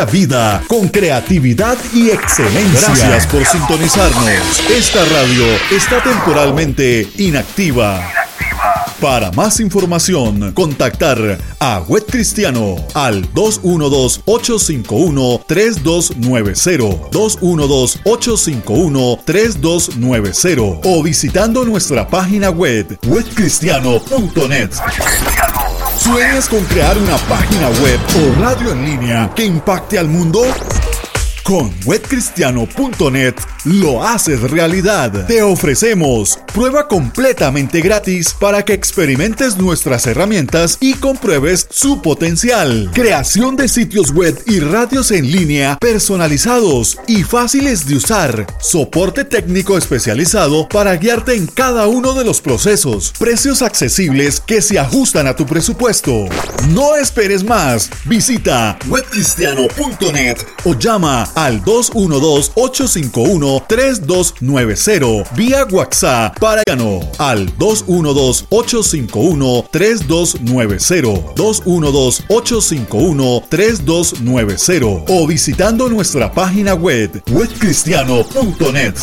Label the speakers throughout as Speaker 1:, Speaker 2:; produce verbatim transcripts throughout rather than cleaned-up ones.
Speaker 1: vida con creatividad y excelencia. Gracias por sintonizarnos. Esta radio está temporalmente inactiva. Para más información, contactar a Web Cristiano al dos uno dos, ocho cinco uno, tres dos nueve cero, dos uno dos, ocho cinco uno, tres dos nueve cero o visitando nuestra página web web cristiano punto net. ¿Sueñas con crear una página web o radio en línea que impacte al mundo? Con web cristiano punto net lo haces realidad. Te ofrecemos prueba completamente gratis para que experimentes nuestras herramientas y compruebes su potencial. Creación de sitios web y radios en línea personalizados y fáciles de usar. Soporte técnico especializado para guiarte en cada uno de los procesos. Precios accesibles que se ajustan a tu presupuesto. No esperes más. Visita web cristiano punto net o llama al dos uno dos, ocho cinco uno, tres dos nueve cero vía WhatsApp para al dos uno dos, ocho cinco uno, tres dos nueve cero, dos uno dos, ocho cinco uno, tres dos nueve cero o visitando nuestra página web web cristiano punto net.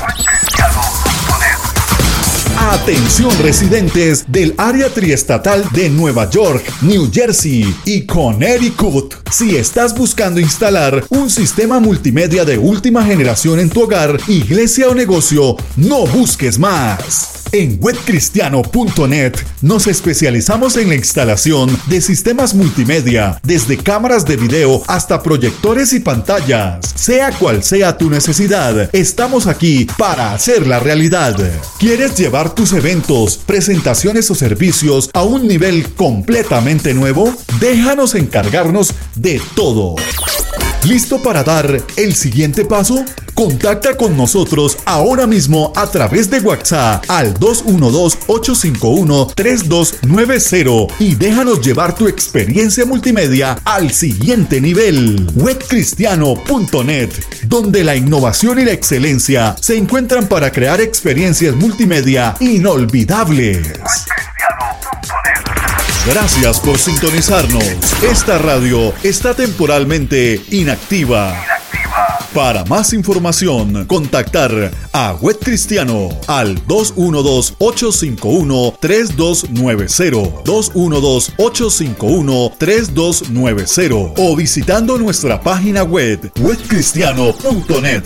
Speaker 1: Atención residentes del área triestatal de Nueva York, New Jersey y Connecticut. Si estás buscando instalar un sistema multimedia de última generación en tu hogar, iglesia o negocio, no busques más. En web cristiano punto net nos especializamos en la instalación de sistemas multimedia, desde cámaras de video hasta proyectores y pantallas. Sea cual sea tu necesidad, estamos aquí para hacerla realidad. ¿Quieres llevar tus eventos, presentaciones o servicios a un nivel completamente nuevo? Déjanos encargarnos de todo. ¿Listo para dar el siguiente paso? Contacta con nosotros ahora mismo a través de WhatsApp al dos uno dos, ocho cinco uno, tres dos nueve cero y déjanos llevar tu experiencia multimedia al siguiente nivel. web cristiano punto net, donde la innovación y la excelencia se encuentran para crear experiencias multimedia inolvidables. Gracias por sintonizarnos. Esta radio está temporalmente inactiva. Para más información, contactar a Web Cristiano al dos uno dos, ocho cinco uno, tres dos nueve cero, dos uno dos, ocho cinco uno, tres dos nueve cero o visitando nuestra página web web cristiano punto net.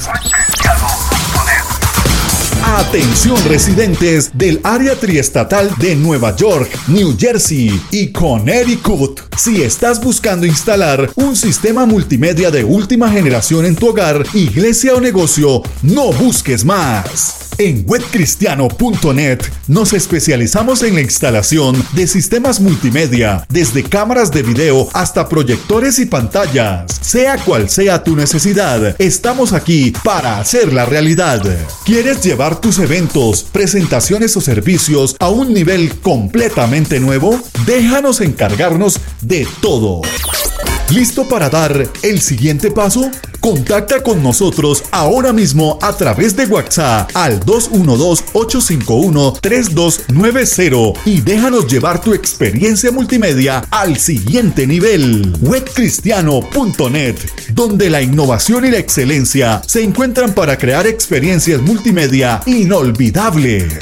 Speaker 1: Atención residentes del área triestatal de Nueva York, New Jersey y Connecticut. Si estás buscando instalar un sistema multimedia de última generación en tu hogar, iglesia o negocio, no busques más. En web cristiano punto net nos especializamos en la instalación de sistemas multimedia, desde cámaras de video hasta proyectores y pantallas. Sea cual sea tu necesidad, estamos aquí para hacerla realidad. ¿Quieres llevar tus eventos, presentaciones o servicios a un nivel completamente nuevo? Déjanos encargarnos de todo. ¿Listo para dar el siguiente paso? Contacta con nosotros ahora mismo a través de WhatsApp al dos uno dos, ocho cinco uno, tres dos nueve cero y déjanos llevar tu experiencia multimedia al siguiente nivel. web cristiano punto net, donde la innovación y la excelencia se encuentran para crear experiencias multimedia inolvidables.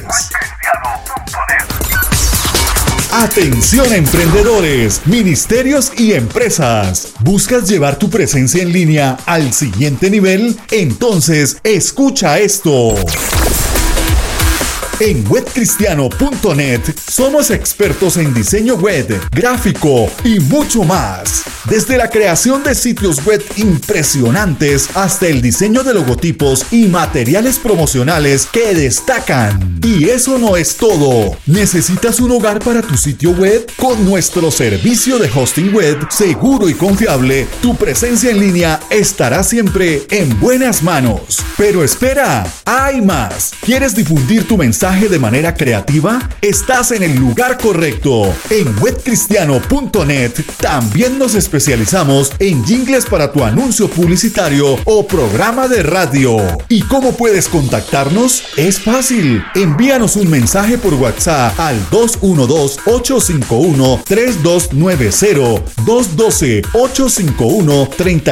Speaker 1: Atención emprendedores, ministerios y empresas. ¿Buscas llevar tu presencia en línea al siguiente nivel? Entonces, escucha esto. En web cristiano punto net somos expertos en diseño web, gráfico y mucho más. Desde la creación de sitios web impresionantes hasta el diseño de logotipos y materiales promocionales que destacan. Y eso no es todo. ¿Necesitas un hogar para tu sitio web? Con nuestro servicio de hosting web seguro y confiable, tu presencia en línea estará siempre en buenas manos. Pero espera, hay más. ¿Quieres difundir tu mensaje de manera creativa? Estás en el lugar correcto. En web cristiano punto net también nos especializamos en jingles para tu anuncio publicitario o programa de radio. ¿Y cómo puedes contactarnos? Es fácil. Envíanos un mensaje por WhatsApp al dos uno dos, ocho cinco uno, tres dos nueve cero, dos uno dos, ocho cinco uno, tres